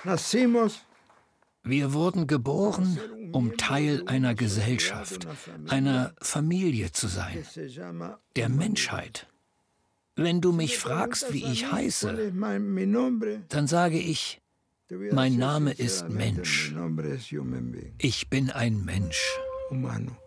Wir wurden geboren, um Teil einer Gesellschaft, einer Familie zu sein, der Menschheit. Wenn du mich fragst, wie ich heiße, dann sage ich, mein Name ist Mensch. Ich bin ein Mensch.